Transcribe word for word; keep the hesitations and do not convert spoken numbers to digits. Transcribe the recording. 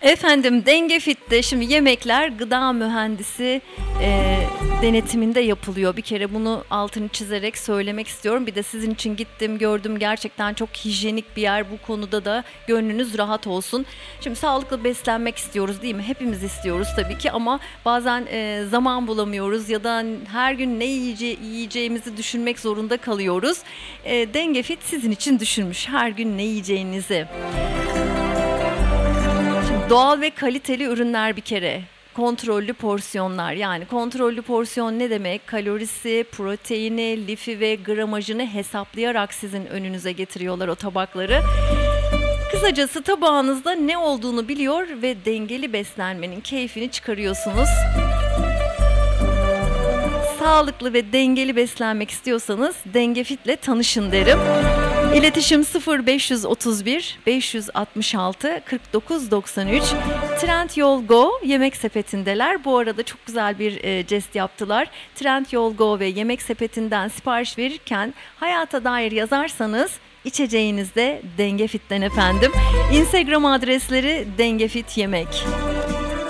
Efendim Denge Fit'te şimdi yemekler gıda mühendisi e, denetiminde yapılıyor. Bir kere bunu altını çizerek söylemek istiyorum. Bir de sizin için gittim, gördüm, gerçekten çok hijyenik bir yer, bu konuda da gönlünüz rahat olsun. Şimdi sağlıklı beslenmek istiyoruz değil mi? Hepimiz istiyoruz tabii ki ama bazen e, zaman bulamıyoruz ya da her gün ne yiyece yiyeceğimizi düşünmek zorunda kalıyoruz. E, Denge Fit sizin için düşünmüş her gün ne yiyeceğinizi. Doğal ve kaliteli ürünler bir kere. Kontrollü porsiyonlar, yani kontrollü porsiyon ne demek? Kalorisi, proteini, lifi ve gramajını hesaplayarak sizin önünüze getiriyorlar o tabakları. Kısacası tabağınızda ne olduğunu biliyor ve dengeli beslenmenin keyfini çıkarıyorsunuz. Sağlıklı ve dengeli beslenmek istiyorsanız Denge Fit'le tanışın derim. İletişim sıfır beş otuz bir beş altmış altı kırk dokuz doksan üç. Trendyol Go Yemek Sepeti'ndeler. Bu arada çok güzel bir e, jest yaptılar. Trendyol Go ve Yemek Sepeti'nden sipariş verirken hayata dair yazarsanız içeceğinizde Denge Fit'ten efendim. Instagram adresleri Denge Fit Yemek.